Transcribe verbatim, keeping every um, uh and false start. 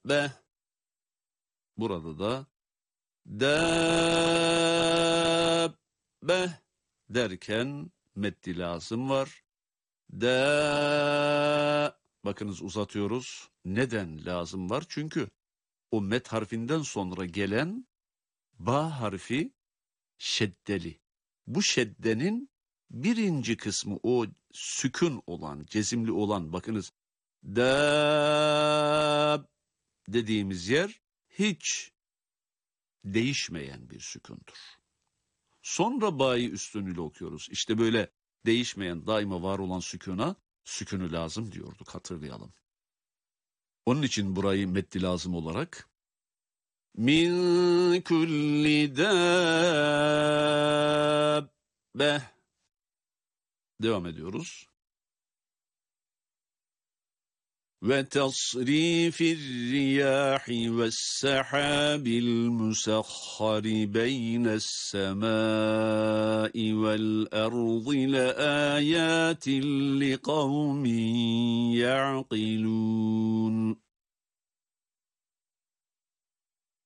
Burada da dabbe derken meddi lazım var. Da, bakınız uzatıyoruz. Neden lazım var? Çünkü o met harfinden sonra gelen ba harfi şeddeli. Bu şeddenin birinci kısmı o sükun olan, cezimli olan, bakınız da dediğimiz yer hiç değişmeyen bir sükundur. Sonra ba'yı üstünüyle okuyoruz. İşte böyle değişmeyen, daima var olan sükuna, sükünü lazım diyorduk, hatırlayalım. Onun için burayı meddi lazım olarak min kulli dabbe devam ediyoruz. Ve tasrifir riyahi ve sahabil musahhari beynes semai vel ardı le ayatin li kavmin ya'qilun.